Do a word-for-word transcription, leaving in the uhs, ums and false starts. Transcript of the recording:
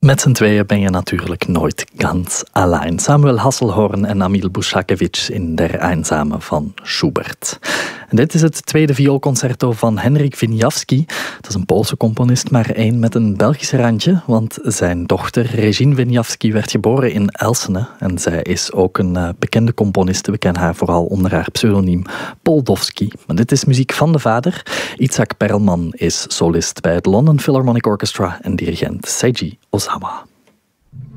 Met z'n tweeën ben je natuurlijk nooit ganz allein. Samuel Hasselhorn en Amil Bushakevich in Der Einsame van Schubert. En dit is het tweede vioolconcerto van Henryk Wieniawski. Dat is een Poolse componist, maar één met een Belgisch randje. Want zijn dochter Regine Wieniawski werd geboren in Elsene. En zij is ook een uh, bekende componiste. We kennen haar vooral onder haar pseudoniem Poldowski. Maar dit is muziek van de vader. Itzhak Perlman is solist bij het London Philharmonic Orchestra en dirigent Seiji Ozawa.